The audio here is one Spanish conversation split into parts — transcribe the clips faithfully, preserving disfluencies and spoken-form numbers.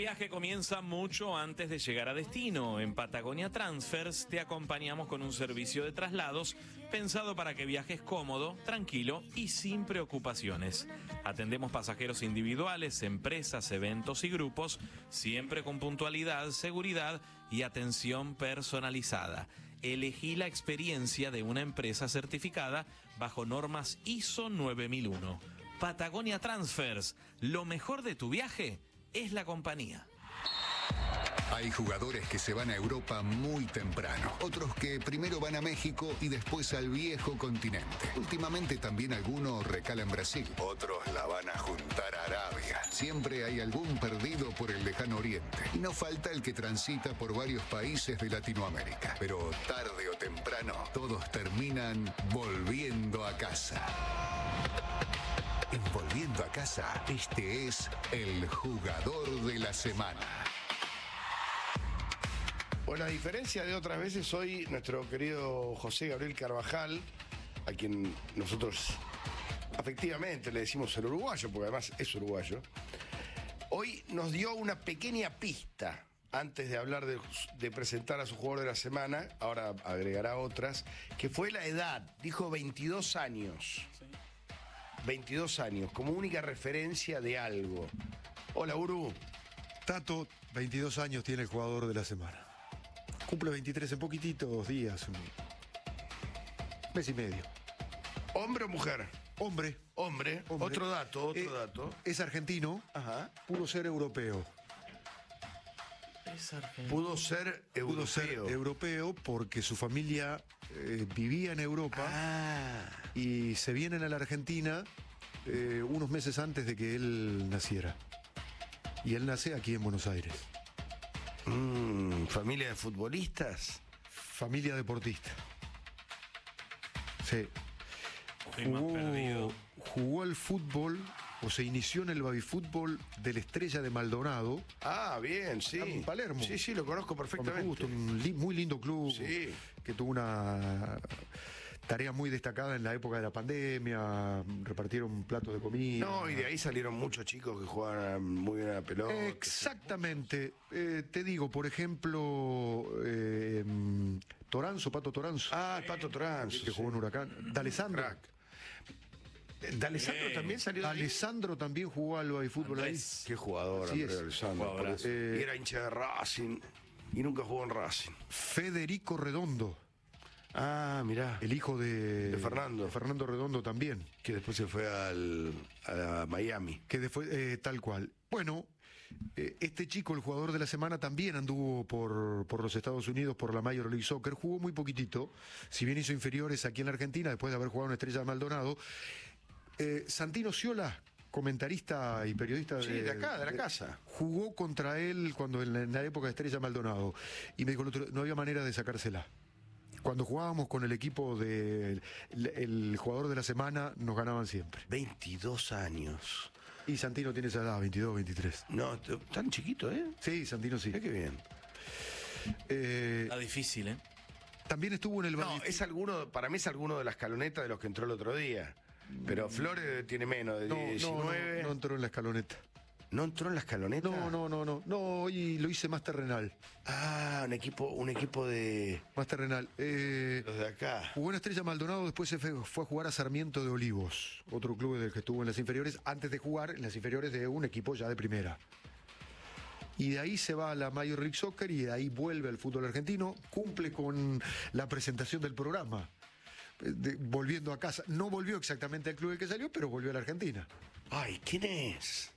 viaje comienza mucho antes de llegar a destino. En Patagonia Transfers te acompañamos con un servicio de traslados pensado para que viajes cómodo, tranquilo y sin preocupaciones. Atendemos pasajeros individuales, empresas, eventos y grupos, siempre con puntualidad, seguridad y atención personalizada. Elegí la experiencia de una empresa certificada bajo normas I S O nueve mil uno. Patagonia Transfers, lo mejor de tu viaje es la compañía. Hay jugadores que se van a Europa muy temprano, otros que primero van a México y después al viejo continente. Últimamente también algunos recalan Brasil, otros la van a juntar a Arabia. Siempre hay algún perdido por el lejano oriente y no falta el que transita por varios países de Latinoamérica. Pero tarde o temprano todos terminan volviendo a casa. En Volviendo a Casa, este es el jugador de la semana. Bueno, a diferencia de otras veces, hoy nuestro querido José Gabriel Carvajal, a quien nosotros afectivamente le decimos el uruguayo, porque además es uruguayo, hoy nos dio una pequeña pista antes de hablar de, de presentar a su jugador de la semana, ahora agregará otras, que fue la edad, dijo veintidós años. Sí. veintidós años, como única referencia de algo. Hola, Uru. Tato, veintidós años tiene el jugador de la semana. Cumple veintitrés en poquititos días, un mes y medio. ¿Hombre o mujer? Hombre. Hombre. Hombre. Otro dato, otro eh, dato. Es argentino. Ajá. Pudo ser europeo. Es argentino. Pudo ser europeo. Pudo ser europeo porque su familia eh, vivía en Europa. Ah. Y se vienen a la Argentina eh, unos meses antes de que él naciera. Y él nace aquí en Buenos Aires. Mm, ¿Familia de futbolistas? Familia deportista. Sí. Jugó, jugó al fútbol, o se inició en el babifútbol del Estrella de Maldonado. Ah, bien, sí. En Palermo. Sí, sí, lo conozco perfectamente. Me gusta, un li muy lindo club. Sí. Que tuvo una tarea muy destacada en la época de la pandemia, repartieron platos de comida. No, y de ahí salieron muchos chicos que jugaban muy bien a la pelota. Exactamente. Eh, te digo, por ejemplo, eh, Toranzo, Pato Toranzo. Ah, el Pato Toranzo. Que sí. Jugó en Huracán. D'Alessandro. Crack. ¿D'Alessandro también salió de ahí? D'Alessandro también jugó al fútbol ahí. Qué jugador, Así Andrés es. D'Alessandro. Eh, y era hincha de Racing y nunca jugó en Racing. Federico Redondo. Ah, mirá. El hijo de, de Fernando. De Fernando Redondo también. Que después se fue al, a Miami. Que después, eh, tal cual. Bueno, eh, este chico, el jugador de la semana, también anduvo por, por los Estados Unidos, por la Major League Soccer. Jugó muy poquitito. Si bien hizo inferiores aquí en la Argentina, después de haber jugado en Estrella de Maldonado. Eh, Santino Sciolà, comentarista y periodista sí, de, de acá, de la de, casa. Jugó contra él cuando en la, en la época de Estrella Maldonado. Y me dijo, no había manera de sacársela. Cuando jugábamos con el equipo del de, el jugador de la semana, nos ganaban siempre. veintidós años. Y Santino tiene esa edad, veintidós, veintitrés. No, tan chiquito, ¿eh? Sí, Santino sí. Qué bien. Eh, Está difícil, ¿eh? También estuvo en el... No, es alguno, para mí es alguno de las escalonetas de los que entró el otro día. Pero Flores tiene menos, de no, diecinueve. No, no, no entró en la escaloneta. ¿No entró en la escaloneta? No, no, no, no. No, y lo hice más terrenal. Ah, un equipo, un equipo de... Más terrenal. Eh, los de acá. Jugó en Estrella Maldonado, después se fue, fue a jugar a Sarmiento de Olivos, otro club del que estuvo en las inferiores, antes de jugar en las inferiores de un equipo ya de primera. Y de ahí se va a la Major League Soccer y de ahí vuelve al fútbol argentino, cumple con la presentación del programa. De, volviendo a casa. No volvió exactamente al club del que salió, pero volvió a la Argentina. Ay, ¿quién es?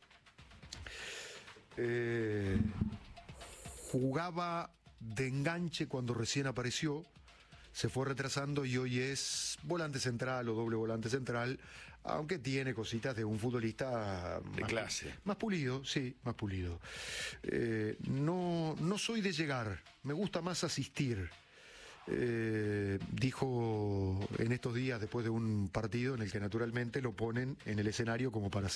Eh, jugaba de enganche cuando recién apareció, se fue retrasando y hoy es volante central o doble volante central, aunque tiene cositas de un futbolista de más, clase. Más pulido, sí, más pulido. Eh, no, no soy de llegar, me gusta más asistir. Eh, dijo en estos días, después de un partido en el que naturalmente lo ponen en el escenario como para